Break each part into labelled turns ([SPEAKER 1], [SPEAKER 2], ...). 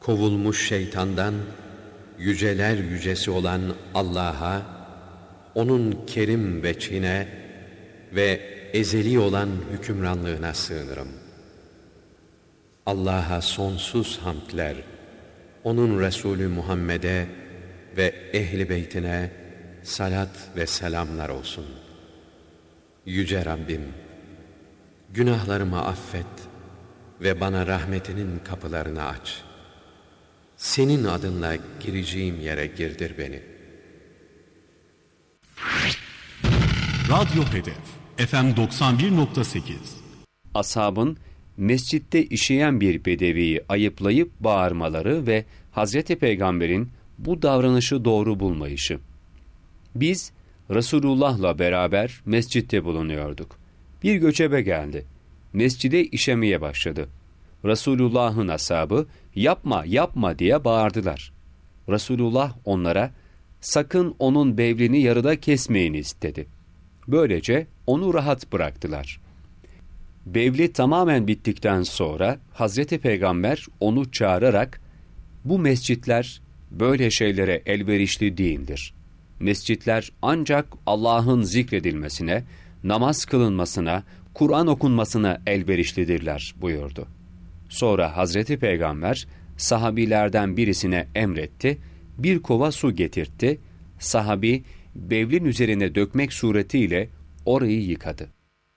[SPEAKER 1] Kovulmuş şeytandan yüceler yücesi olan Allah'a, onun kerim veçhine ve ezeli olan hükümranlığına sığınırım. Allah'a sonsuz hamdler, onun Resulü Muhammed'e ve ehli beytine salat ve selamlar olsun. Yüce Rabbim, günahlarımı affet ve bana rahmetinin kapılarını aç. Senin adınla gireceğim yere girdir beni.
[SPEAKER 2] Radyo Hedef FM 91.8.
[SPEAKER 3] Ashabın mescitte işeyen bir bedeviyi ayıplayıp bağırmaları ve Hazreti Peygamber'in bu davranışı doğru bulmayışı. Biz Resulullah'la beraber mescitte bulunuyorduk. Bir göçebe geldi. Mescide işemeye başladı. Resulullah'ın ashabı yapma yapma diye bağırdılar. Resulullah onlara sakın onun bevlini yarıda kesmeyiniz dedi. Böylece onu rahat bıraktılar. Bevli tamamen bittikten sonra Hazreti Peygamber onu çağırarak bu mescitler böyle şeylere elverişli değildir. Mescitler ancak Allah'ın zikredilmesine, namaz kılınmasına, Kur'an okunmasına elverişlidirler buyurdu. Sonra Hazreti Peygamber sahabilerden birisine emretti, bir kova su getirtti, sahabi bevlin üzerine dökmek suretiyle orayı yıkadı.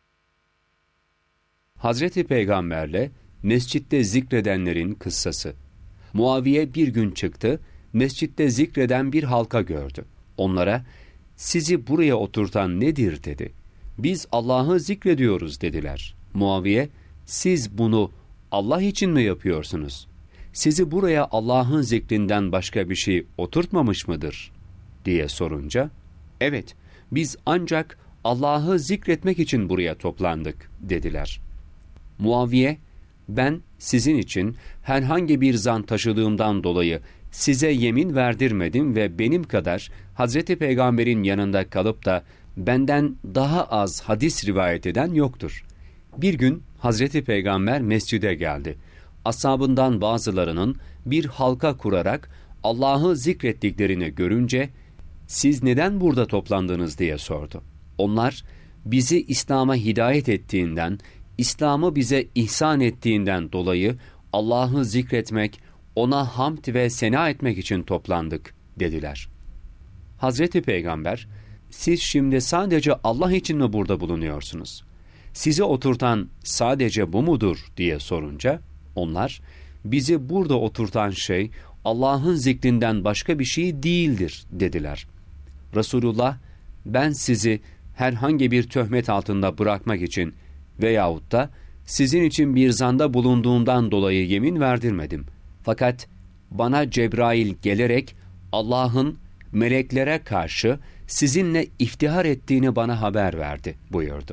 [SPEAKER 3] Hazreti Peygamberle mescitte zikredenlerin kıssası. Muaviye bir gün çıktı, mescitte zikreden bir halka gördü. Onlara, sizi buraya oturtan nedir dedi. Biz Allah'ı zikrediyoruz dediler. Muaviye, siz bunu Allah için mi yapıyorsunuz? Sizi buraya Allah'ın zikrinden başka bir şey oturtmamış mıdır? diye sorunca, evet, biz ancak Allah'ı zikretmek için buraya toplandık dediler. Muaviye, ben sizin için herhangi bir zan taşıdığımdan dolayı size yemin verdirmedim ve benim kadar Hazreti Peygamber'in yanında kalıp da benden daha az hadis rivayet eden yoktur. Bir gün Hazreti Peygamber mescide geldi. Ashabından bazılarının bir halka kurarak Allah'ı zikrettiklerini görünce, siz neden burada toplandınız diye sordu. Onlar, bizi İslam'a hidayet ettiğinden, İslam'ı bize ihsan ettiğinden dolayı Allah'ı zikretmek, ona hamd ve sena etmek için toplandık dediler. Hazreti Peygamber, siz şimdi sadece Allah için mi burada bulunuyorsunuz? Sizi oturtan sadece bu mudur diye sorunca, onlar, bizi burada oturtan şey Allah'ın zikrinden başka bir şey değildir dediler. Resulullah, ben sizi herhangi bir töhmet altında bırakmak için veyahut da sizin için bir zanda bulunduğumdan dolayı yemin verdirmedim. Fakat bana Cebrail gelerek Allah'ın meleklere karşı sizinle iftihar ettiğini bana haber verdi buyurdu.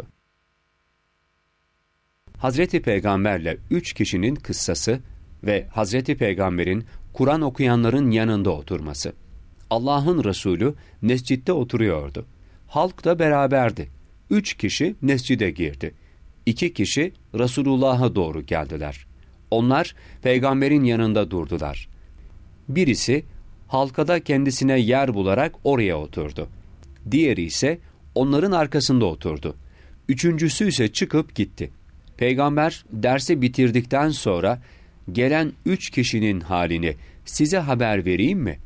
[SPEAKER 3] Hazreti Peygamberle 3 kişinin kıssası ve Hazreti Peygamber'in Kur'an okuyanların yanında oturması. Allah'ın Resulü mescitte oturuyordu. Halk da beraberdi. 3 kişi mescide girdi. 2 kişi Resulullah'a doğru geldiler. Onlar Peygamber'in yanında durdular. Birisi halkada kendisine yer bularak oraya oturdu. Diğeri ise onların arkasında oturdu. Üçüncüsü ise çıkıp gitti. Peygamber dersi bitirdikten sonra gelen 3 kişinin halini size haber vereyim mi